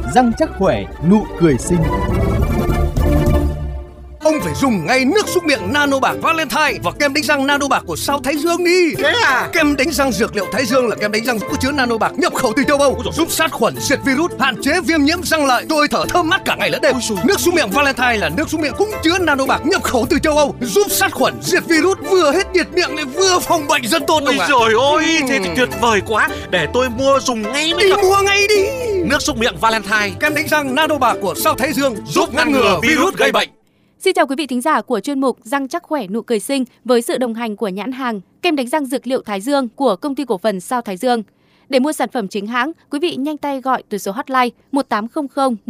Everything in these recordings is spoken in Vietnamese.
răng chắc khỏe, nụ cười xinh. Ông phải dùng ngay nước súc miệng Nano Bạc Valentine và kem đánh răng Nano Bạc của Sao Thái Dương đi. Thế à? Kem đánh răng dược liệu Thái Dương là kem đánh răng có chứa Nano Bạc nhập khẩu từ châu Âu, giúp sát khuẩn, diệt virus, hạn chế viêm nhiễm răng lợi, tôi thở thơm mát cả ngày lẫn đêm. Nước súc miệng Valentine là nước súc miệng cũng chứa Nano Bạc nhập khẩu từ châu Âu, giúp sát khuẩn, diệt virus, vừa hết nhiệt miệng lại vừa phòng bệnh rất tốt. Ôi trời ơi, thế thì tuyệt vời quá. Để tôi mua dùng ngay mới được. Mua ngay đi. Nước súc miệng Valentine, kem đánh răng Nano Bạc của Sao Thái Dương giúp ngăn ngừa virus gây bệnh. Xin chào quý vị thính giả của chuyên mục Răng chắc khỏe nụ cười xinh với sự đồng hành của nhãn hàng kem đánh răng dược liệu Thái Dương của công ty cổ phần Sao Thái Dương. Để mua sản phẩm chính hãng, quý vị nhanh tay gọi từ số hotline 1800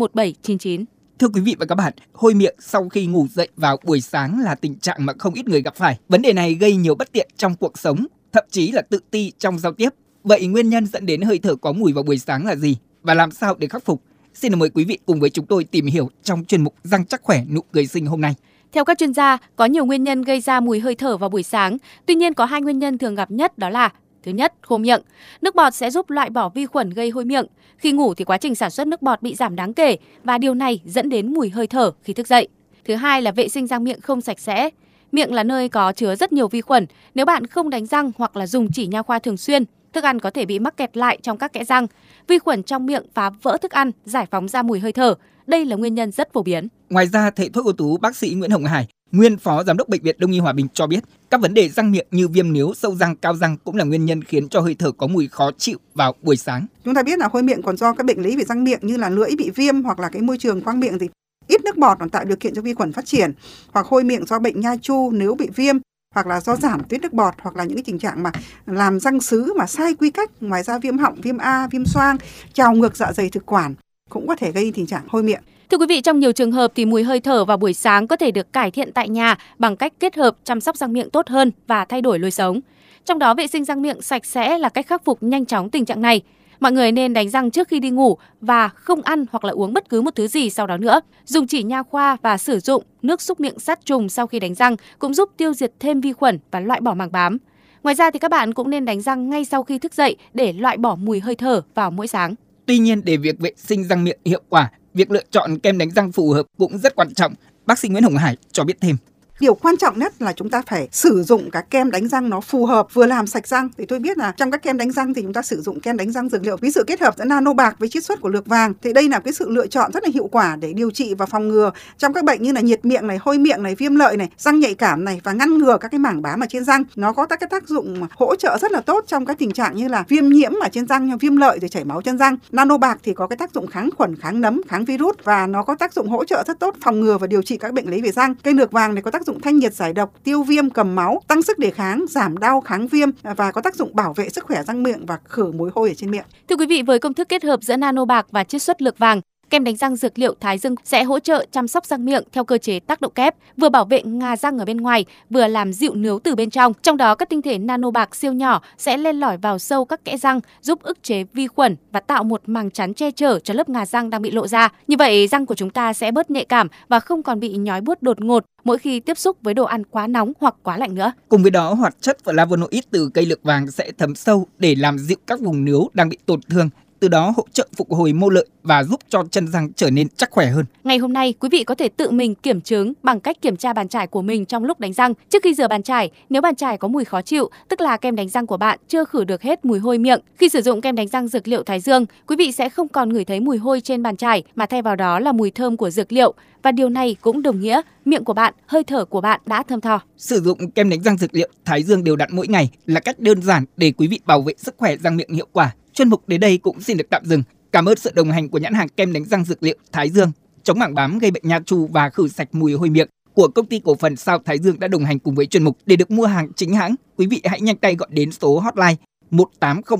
1799. Thưa quý vị và các bạn, hôi miệng sau khi ngủ dậy vào buổi sáng là tình trạng mà không ít người gặp phải. Vấn đề này gây nhiều bất tiện trong cuộc sống, thậm chí là tự ti trong giao tiếp. Vậy nguyên nhân dẫn đến hơi thở có mùi vào buổi sáng là gì? Và làm sao để khắc phục? Xin mời quý vị cùng với chúng tôi tìm hiểu trong chuyên mục Răng chắc khỏe nụ cười xinh hôm nay. Theo các chuyên gia, có nhiều nguyên nhân gây ra mùi hơi thở vào buổi sáng. Tuy nhiên có hai nguyên nhân thường gặp nhất, đó là thứ nhất, khô miệng. Nước bọt sẽ giúp loại bỏ vi khuẩn gây hôi miệng. Khi ngủ thì quá trình sản xuất nước bọt bị giảm đáng kể và điều này dẫn đến mùi hơi thở khi thức dậy. Thứ hai là vệ sinh răng miệng không sạch sẽ. Miệng là nơi có chứa rất nhiều vi khuẩn. Nếu bạn không đánh răng hoặc là dùng chỉ nha khoa thường xuyên, thức ăn có thể bị mắc kẹt lại trong các kẽ răng. Vi khuẩn trong miệng phá vỡ thức ăn, giải phóng ra mùi hơi thở. Đây là nguyên nhân rất phổ biến. Ngoài ra, thầy thuốc ưu tú bác sĩ Nguyễn Hồng Hải, nguyên phó giám đốc bệnh viện Đông y Hòa Bình cho biết, các vấn đề răng miệng như viêm níu, sâu răng, cao răng cũng là nguyên nhân khiến cho hơi thở có mùi khó chịu vào buổi sáng. Chúng ta biết là hôi miệng còn do các bệnh lý về răng miệng như là lưỡi bị viêm hoặc là cái môi trường khoang miệng thì ít nước bọt còn tạo điều kiện cho vi khuẩn phát triển, hoặc hôi miệng do bệnh nha chu nếu bị viêm, hoặc là do giảm tiết nước bọt, hoặc là những cái tình trạng mà làm răng sứ mà sai quy cách. Ngoài ra viêm họng, viêm A, viêm xoang, trào ngược dạ dày thực quản cũng có thể gây tình trạng hôi miệng. Thưa quý vị, trong nhiều trường hợp thì mùi hơi thở vào buổi sáng có thể được cải thiện tại nhà bằng cách kết hợp chăm sóc răng miệng tốt hơn và thay đổi lối sống. Trong đó, vệ sinh răng miệng sạch sẽ là cách khắc phục nhanh chóng tình trạng này. Mọi người nên đánh răng trước khi đi ngủ và không ăn hoặc là uống bất cứ một thứ gì sau đó nữa. Dùng chỉ nha khoa và sử dụng nước súc miệng sát trùng sau khi đánh răng cũng giúp tiêu diệt thêm vi khuẩn và loại bỏ màng bám. Ngoài ra thì các bạn cũng nên đánh răng ngay sau khi thức dậy để loại bỏ mùi hơi thở vào mỗi sáng. Tuy nhiên, để việc vệ sinh răng miệng hiệu quả, việc lựa chọn kem đánh răng phù hợp cũng rất quan trọng. Bác sĩ Nguyễn Hồng Hải cho biết thêm. Điều quan trọng nhất là chúng ta phải sử dụng các kem đánh răng nó phù hợp, vừa làm sạch răng. Thì tôi biết là trong các kem đánh răng thì chúng ta sử dụng kem đánh răng dược liệu với sự kết hợp giữa Nano Bạc với chiết xuất của lược vàng. Thì đây là cái sự lựa chọn rất là hiệu quả để điều trị và phòng ngừa trong các bệnh như là nhiệt miệng này, hôi miệng này, viêm lợi này, răng nhạy cảm này, và ngăn ngừa các cái mảng bám ở trên răng. Nó có các cái tác dụng hỗ trợ rất là tốt trong các tình trạng như là viêm nhiễm ở trên răng, viêm lợi rồi chảy máu trên răng. Nano Bạc thì có cái tác dụng kháng khuẩn, kháng nấm, kháng virus, và nó có tác dụng hỗ trợ rất tốt phòng ngừa và điều trị các bệnh lý về răng. Cây lược vàng này có tác dụng thanh nhiệt, giải độc, tiêu viêm, cầm máu, tăng sức đề kháng, giảm đau, kháng viêm và có tác dụng bảo vệ sức khỏe răng miệng và khử mùi hôi ở trên miệng. Thưa quý vị, với công thức kết hợp giữa Nano Bạc và chiết xuất lược vàng, kem đánh răng dược liệu Thái Dương sẽ hỗ trợ chăm sóc răng miệng theo cơ chế tác động kép, vừa bảo vệ ngà răng ở bên ngoài, vừa làm dịu nướu từ bên trong. Trong đó, các tinh thể Nano Bạc siêu nhỏ sẽ len lỏi vào sâu các kẽ răng, giúp ức chế vi khuẩn và tạo một màng chắn che chở cho lớp ngà răng đang bị lộ ra. Như vậy, răng của chúng ta sẽ bớt nhạy cảm và không còn bị nhói buốt đột ngột mỗi khi tiếp xúc với đồ ăn quá nóng hoặc quá lạnh nữa. Cùng với đó, hoạt chất flavonoid từ cây lược vàng sẽ thấm sâu để làm dịu các vùng nướu đang bị tổn thương, từ đó hỗ trợ phục hồi mô lợi và giúp cho chân răng trở nên chắc khỏe hơn. Ngày hôm nay, quý vị có thể tự mình kiểm chứng bằng cách kiểm tra bàn chải của mình trong lúc đánh răng. Trước khi rửa bàn chải, nếu bàn chải có mùi khó chịu, tức là kem đánh răng của bạn chưa khử được hết mùi hôi miệng. Khi sử dụng kem đánh răng dược liệu Thái Dương, quý vị sẽ không còn ngửi thấy mùi hôi trên bàn chải mà thay vào đó là mùi thơm của dược liệu. Và điều này cũng đồng nghĩa miệng của bạn, hơi thở của bạn đã thơm tho. Sử dụng kem đánh răng dược liệu Thái Dương đều đặn mỗi ngày là cách đơn giản để quý vị bảo vệ sức khỏe răng miệng hiệu quả. Chuyên mục đến đây cũng xin được tạm dừng. Cảm ơn sự đồng hành của nhãn hàng kem đánh răng dược liệu Thái Dương, chống mảng bám gây bệnh nha chu và khử sạch mùi hôi miệng của công ty cổ phần Sao Thái Dương đã đồng hành cùng với chuyên mục. Để được mua hàng chính hãng, quý vị hãy nhanh tay gọi đến số hotline 1800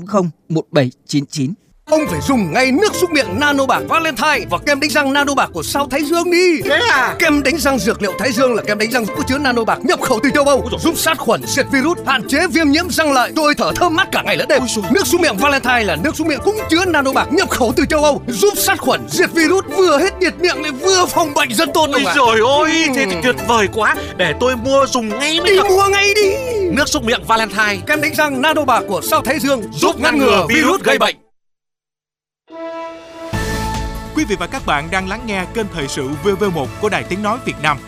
1799. Ông phải dùng ngay nước súc miệng Nano Bạc Valentine và kem đánh răng Nano Bạc của Sao Thái Dương đi. Thế à? Kem đánh răng dược liệu Thái Dương là kem đánh răng có chứa Nano Bạc nhập khẩu từ châu Âu, giúp sát khuẩn, diệt virus, hạn chế viêm nhiễm răng lợi, tôi thở thơm mát cả ngày lẫn đêm. Nước súc miệng Valentine là nước súc miệng cũng chứa Nano Bạc nhập khẩu từ châu Âu, giúp sát khuẩn, diệt virus, vừa hết nhiệt miệng lại vừa phòng bệnh rất tốt. Ôi trời ơi, thế thì tuyệt vời quá. Để tôi mua dùng ngay mới được. Mua ngay đi. Nước súc miệng Valentine, kem đánh răng Nano Bạc của Sao Thái Dương giúp ngăn ngừa virus gây bệnh. Quý vị và các bạn đang lắng nghe kênh Thời sự VV1 của Đài Tiếng nói Việt Nam.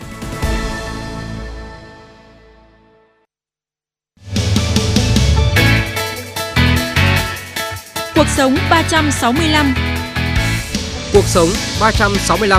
Cuộc sống 365. Cuộc sống 365.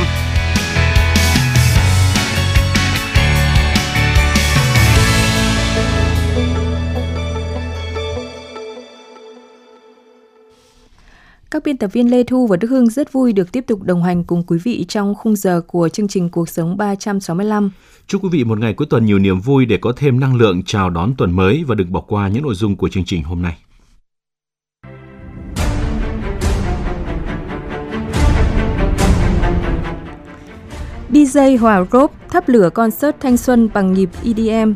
Các biên tập viên Lê Thu và Đức Hưng rất vui được tiếp tục đồng hành cùng quý vị trong khung giờ của chương trình Cuộc sống 365. Chúc quý vị một ngày cuối tuần nhiều niềm vui để có thêm năng lượng chào đón tuần mới và đừng bỏ qua những nội dung của chương trình hôm nay. DJ Hòa Rock thắp lửa concert thanh xuân bằng nhịp EDM.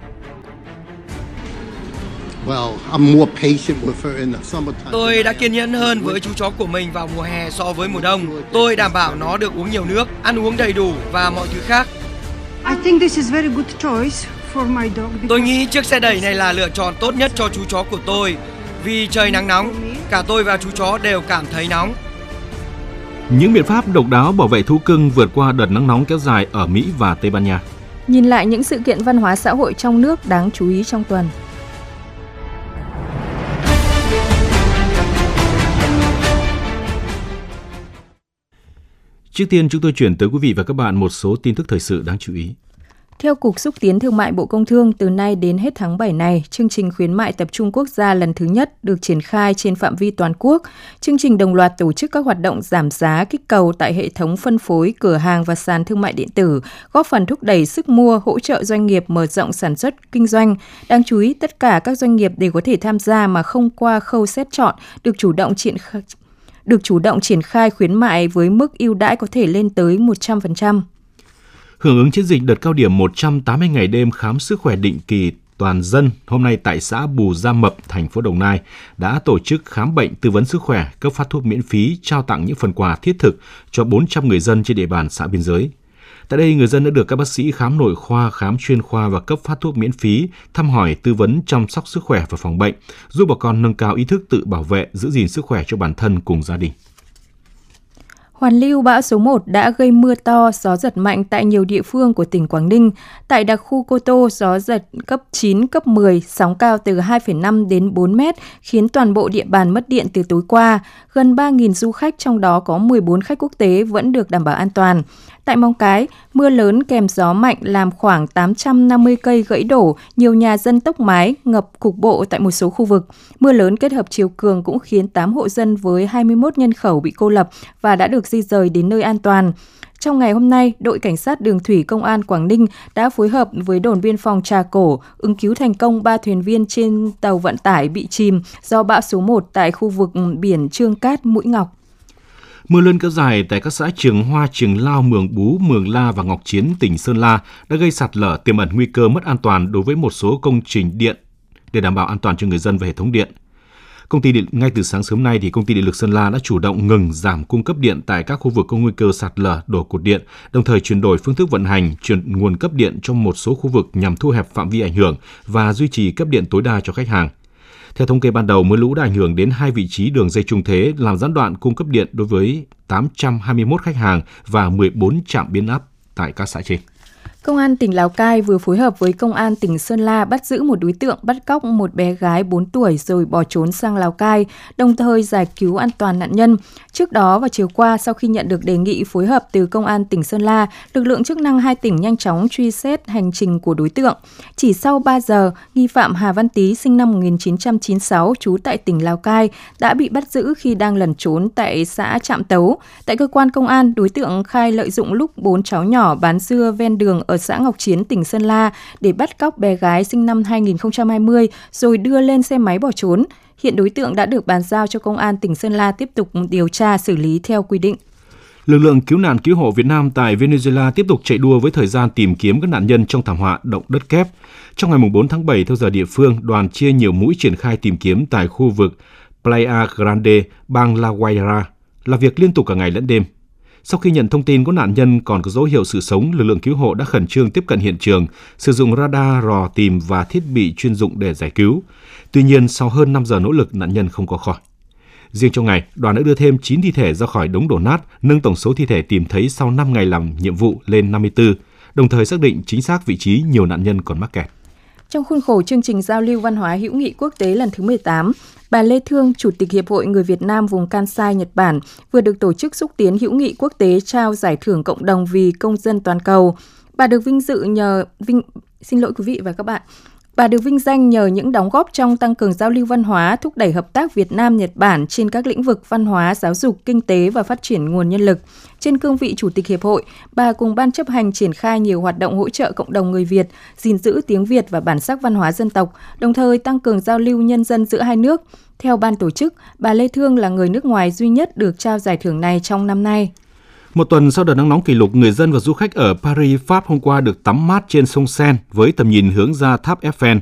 Tôi đã kiên nhẫn hơn với chú chó của mình vào mùa hè so với mùa đông. Tôi đảm bảo nó được uống nhiều nước, ăn uống đầy đủ và mọi thứ khác. Tôi nghĩ chiếc xe đẩy này là lựa chọn tốt nhất cho chú chó của tôi. Vì trời nắng nóng, cả tôi và chú chó đều cảm thấy nóng. Những biện pháp độc đáo bảo vệ thú cưng vượt qua đợt nắng nóng kéo dài ở Mỹ và Tây Ban Nha. Nhìn lại những sự kiện văn hóa xã hội trong nước đáng chú ý trong tuần. Trước tiên chúng tôi chuyển tới quý vị và các bạn một số tin tức thời sự đáng chú ý. Theo Cục Xúc tiến Thương mại Bộ Công Thương, từ nay đến hết tháng 7 này, chương trình khuyến mại tập trung quốc gia lần thứ nhất được triển khai trên phạm vi toàn quốc. Chương trình đồng loạt tổ chức các hoạt động giảm giá kích cầu tại hệ thống phân phối, cửa hàng và sàn thương mại điện tử, góp phần thúc đẩy sức mua, hỗ trợ doanh nghiệp mở rộng sản xuất, kinh doanh. Đáng chú ý, tất cả các doanh nghiệp đều có thể tham gia mà không qua khâu xét chọn, được chủ động triển khai khuyến mại với mức ưu đãi có thể lên tới 100%. Hưởng ứng chiến dịch đợt cao điểm 180 ngày đêm khám sức khỏe định kỳ toàn dân, hôm nay tại xã Bù Gia Mập, thành phố Đồng Nai đã tổ chức khám bệnh, tư vấn sức khỏe, cấp phát thuốc miễn phí, trao tặng những phần quà thiết thực cho 400 người dân trên địa bàn xã biên giới. Tại đây, người dân đã được các bác sĩ khám nội khoa, khám chuyên khoa và cấp phát thuốc miễn phí, thăm hỏi, tư vấn, chăm sóc sức khỏe và phòng bệnh, giúp bà con nâng cao ý thức tự bảo vệ, giữ gìn sức khỏe cho bản thân cùng gia đình. Hoàn lưu bão số 1 đã gây mưa to, gió giật mạnh tại nhiều địa phương của tỉnh Quảng Ninh. Tại đặc khu Cô Tô, gió giật cấp 9, cấp 10, sóng cao từ 2,5 đến 4 mét, khiến toàn bộ địa bàn mất điện từ tối qua. Gần 3.000 du khách, trong đó có 14 khách quốc tế vẫn được đảm bảo an toàn. Tại Móng Cái, mưa lớn kèm gió mạnh làm khoảng 850 cây gãy đổ, nhiều nhà dân tốc mái, ngập cục bộ tại một số khu vực. Mưa lớn kết hợp chiều cường cũng khiến 8 hộ dân với 21 nhân khẩu bị cô lập và đã được di rời đến nơi an toàn. Trong ngày hôm nay, đội cảnh sát đường thủy Công an Quảng Ninh đã phối hợp với đồn biên phòng Trà Cổ ứng cứu thành công 3 thuyền viên trên tàu vận tải bị chìm do bão số 1 tại khu vực biển Trương Cát, Mũi Ngọc. Mưa lớn kéo dài tại các xã Trường Hoa, Trường Lao, Mường Bú, Mường La và Ngọc Chiến, tỉnh Sơn La đã gây sạt lở, tiềm ẩn nguy cơ mất an toàn đối với một số công trình điện để đảm bảo an toàn cho người dân và hệ thống điện. Ngay từ sáng sớm nay, công ty Điện lực Sơn La đã chủ động ngừng giảm cung cấp điện tại các khu vực có nguy cơ sạt lở, đổ cột điện, đồng thời chuyển đổi phương thức vận hành, chuyển nguồn cấp điện trong một số khu vực nhằm thu hẹp phạm vi ảnh hưởng và duy trì cấp điện tối đa cho khách hàng. Theo thống kê ban đầu, mưa lũ đã ảnh hưởng đến 2 vị trí đường dây trung thế, làm gián đoạn cung cấp điện đối với 821 khách hàng và 14 trạm biến áp tại các xã trên. Công an tỉnh Lào Cai vừa phối hợp với Công an tỉnh Sơn La bắt giữ một đối tượng bắt cóc một bé gái 4 tuổi rồi bỏ trốn sang Lào Cai, đồng thời giải cứu an toàn nạn nhân. Trước đó vào chiều qua, sau khi nhận được đề nghị phối hợp từ Công an tỉnh Sơn La, lực lượng chức năng hai tỉnh nhanh chóng truy xét hành trình của đối tượng. Chỉ sau 3 giờ, nghi phạm Hà Văn Tý sinh năm 1996 trú tại tỉnh Lào Cai đã bị bắt giữ khi đang lẩn trốn tại xã Trạm Tấu. Tại cơ quan công an, đối tượng khai lợi dụng lúc 4 cháu nhỏ bán dưa ven đường ở xã Ngọc Chiến, tỉnh Sơn La để bắt cóc bé gái sinh năm 2020 rồi đưa lên xe máy bỏ trốn. Hiện đối tượng đã được bàn giao cho Công an tỉnh Sơn La tiếp tục điều tra xử lý theo quy định. Lực lượng cứu nạn cứu hộ Việt Nam tại Venezuela tiếp tục chạy đua với thời gian tìm kiếm các nạn nhân trong thảm họa động đất kép. Trong ngày 4 tháng 7 theo giờ địa phương, đoàn chia nhiều mũi triển khai tìm kiếm tại khu vực Playa Grande, bang La Guaira, làm việc liên tục cả ngày lẫn đêm. Sau khi nhận thông tin có nạn nhân còn có dấu hiệu sự sống, lực lượng cứu hộ đã khẩn trương tiếp cận hiện trường, sử dụng radar, rò tìm và thiết bị chuyên dụng để giải cứu. Tuy nhiên, sau hơn 5 giờ nỗ lực, nạn nhân không qua khỏi. Riêng trong ngày, đoàn đã đưa thêm 9 thi thể ra khỏi đống đổ nát, nâng tổng số thi thể tìm thấy sau 5 ngày làm nhiệm vụ lên 54, đồng thời xác định chính xác vị trí nhiều nạn nhân còn mắc kẹt. Trong khuôn khổ chương trình giao lưu văn hóa hữu nghị quốc tế lần thứ 18, bà Lê Thương, Chủ tịch Hiệp hội Người Việt Nam vùng Kansai, Nhật Bản, vừa được tổ chức xúc tiến hữu nghị quốc tế trao giải thưởng cộng đồng vì công dân toàn cầu. Bà được Bà được vinh danh nhờ những đóng góp trong tăng cường giao lưu văn hóa, thúc đẩy hợp tác Việt Nam-Nhật Bản trên các lĩnh vực văn hóa, giáo dục, kinh tế và phát triển nguồn nhân lực. Trên cương vị Chủ tịch Hiệp hội, bà cùng Ban chấp hành triển khai nhiều hoạt động hỗ trợ cộng đồng người Việt, gìn giữ tiếng Việt và bản sắc văn hóa dân tộc, đồng thời tăng cường giao lưu nhân dân giữa hai nước. Theo ban tổ chức, bà Lê Thương là người nước ngoài duy nhất được trao giải thưởng này trong năm nay. Một tuần sau đợt nắng nóng kỷ lục, người dân và du khách ở Paris, Pháp hôm qua được tắm mát trên sông Seine với tầm nhìn hướng ra tháp Eiffel.